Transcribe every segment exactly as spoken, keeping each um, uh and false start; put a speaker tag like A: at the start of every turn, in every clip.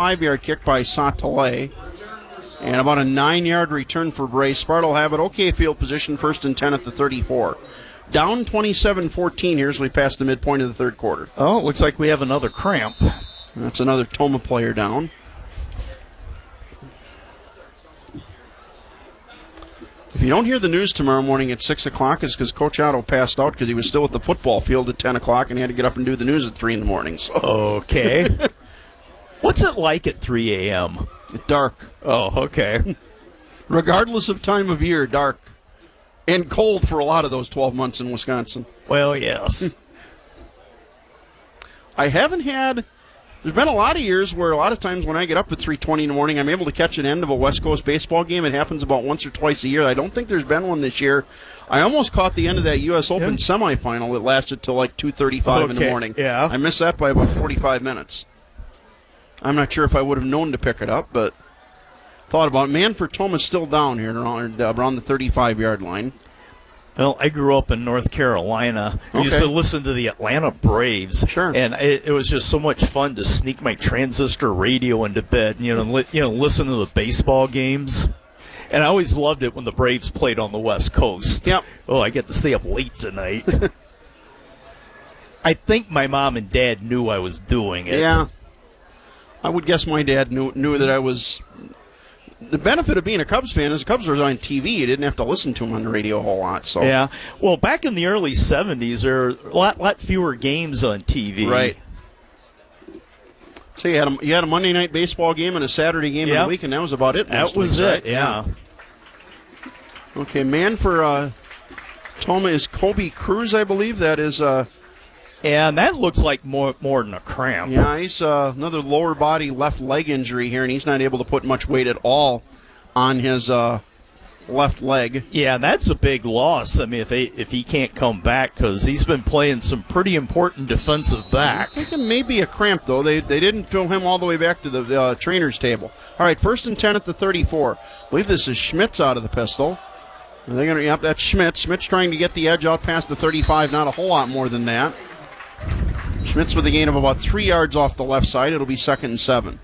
A: thirty-five-yard kick by Satale. And about a nine-yard return for Bray. Sparta will have it okay field position, first and ten at the thirty-four. Down twenty-seven fourteen here as we pass the midpoint of the third quarter.
B: Oh, it looks like we have another cramp.
A: That's another Toma player down. If you don't hear the news tomorrow morning at six o'clock, it's because Coach Otto passed out because he was still at the football field at ten o'clock and he had to get up and do the news at three in the morning. So.
B: Okay. What's it like at three a.m.?
A: Dark.
B: Oh, okay.
A: Regardless of time of year, dark. And cold for a lot of those twelve months in Wisconsin.
B: Well, yes.
A: I haven't had... There's been a lot of years where a lot of times when I get up at three twenty in the morning, I'm able to catch an end of a West Coast baseball game. It happens about once or twice a year. I don't think there's been one this year. I almost caught the end of that U S Open yeah. semifinal that lasted till like two thirty-five
B: okay.
A: in the morning.
B: Yeah.
A: I missed that by about forty-five minutes. I'm not sure if I would have known to pick it up, but thought about it. Manford Toma's still down here around, around the thirty-five-yard line.
B: Well, I grew up in North Carolina. I
A: okay.
B: used to listen to the Atlanta Braves.
A: Sure.
B: And it, it was just so much fun to sneak my transistor radio into bed and, you know, li- you know, listen to the baseball games. And I always loved it when the Braves played on the West Coast.
A: Yep.
B: Oh, I get to stay up late tonight. I think my mom and dad knew I was doing it.
A: Yeah. I would guess my dad knew knew that I was... The benefit of being a Cubs fan is the Cubs were on T V. You didn't have to listen to them on the radio a whole lot. So
B: yeah. Well, back in the early seventies, there were a lot, lot fewer games on T V.
A: Right. So you had a, you had a Monday night baseball game and a Saturday game
B: yep.
A: in the week, and that was about it.
B: That was
A: weeks,
B: it,
A: right?
B: yeah.
A: Okay, man for uh, Toma is Kobe Cruz, I believe. That is... Uh,
B: And that looks like more more than a cramp.
A: Yeah, he's uh, another lower body left leg injury here, and he's not able to put much weight at all on his uh, left leg.
B: Yeah, that's a big loss. I mean, if they, if he can't come back, because he's been playing some pretty important defensive back.
A: I think it may be a cramp, though. They they didn't fill him all the way back to the uh, trainer's table. All right, first and ten at the thirty-four. I believe this is Schmitz out of the pistol. Are they gonna, yep, that's Schmitz. Schmitz trying to get the edge out past the thirty-five, not a whole lot more than that. Schmitz with a gain of about three yards off the left side. It'll be second and seven.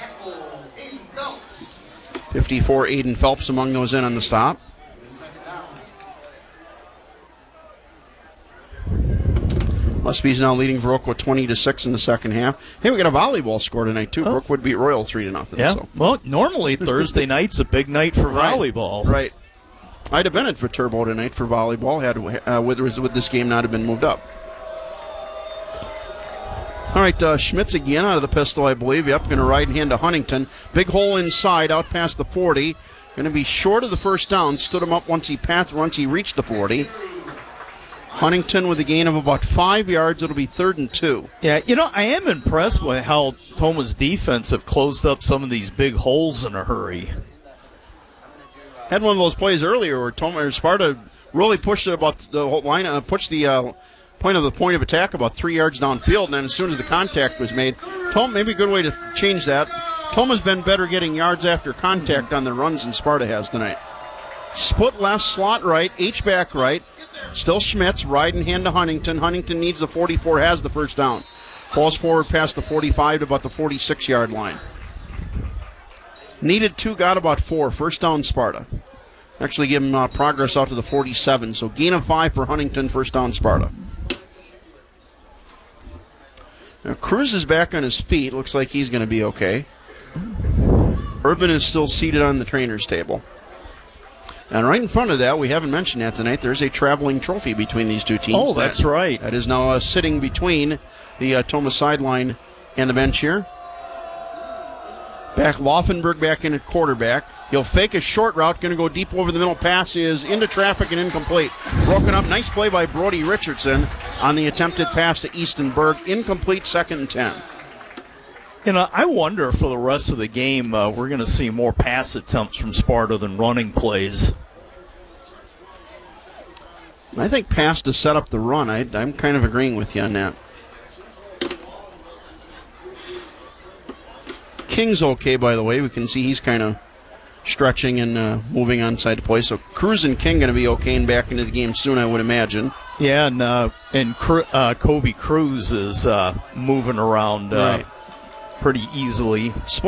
A: fifty-four, Aiden Phelps among those in on the stop. Muspie's now leading Viroqua twenty to six in the second half. Hey, we got a volleyball score tonight, too. Oh. Brookwood beat Royal three to nothing.
B: Yeah.
A: So.
B: Well, normally Thursday night's a big night for
A: right.
B: volleyball.
A: Right. I'd have been at Viterbo tonight for volleyball had uh, with, with this game not have been moved up. All right, uh, Schmitz again out of the pistol, I believe. Yep, going to right hand to Huntington. Big hole inside, out past the forty. Going to be short of the first down. Stood him up once he passed, once he reached the forty. Huntington with a gain of about five yards. It'll be third and two.
B: Yeah, you know, I am impressed with how Toma's defense have closed up some of these big holes in a hurry.
A: Had one of those plays earlier where Toma or Sparta really pushed it about the whole line, uh, pushed the uh, point of the point of attack about three yards downfield, and then as soon as the contact was made, Toma, maybe a good way to change that. Toma's been better getting yards after contact on the runs than Sparta has tonight. Split left, slot right, H-back right. Still Schmitz, riding hand to Huntington. Huntington needs the forty-four, has the first down. Falls forward past the forty-five to about the forty-six-yard line. Needed two, got about four. First down, Sparta. Actually give him uh, progress out to the forty-seven. So gain of five for Huntington, first down, Sparta. Now, Cruz is back on his feet. Looks like he's going to be okay. Urban is still seated on the trainer's table. And right in front of that, we haven't mentioned that tonight, there's a traveling trophy between these two teams.
B: Oh, that's
A: that,
B: right.
A: That is now uh, sitting between the uh, Toma sideline and the bench here. Back Laufenberg back in at quarterback. He'll fake a short route, going to go deep over the middle. Pass is into traffic and incomplete. Broken up. Nice play by Brody Richardson on the attempted pass to Easton Berg. Incomplete, second and ten.
B: You know, I wonder if for the rest of the game uh, we're going to see more pass attempts from Sparta than running plays.
A: I think pass to set up the run. I, I'm kind of agreeing with you on that. King's okay, by the way. We can see he's kind of stretching and uh, moving on side to play. So Cruz and King going to be okay and back into the game soon, I would imagine.
B: Yeah, and uh, and uh, Kobe Cruz is uh, moving around uh,
A: right.
B: pretty easily.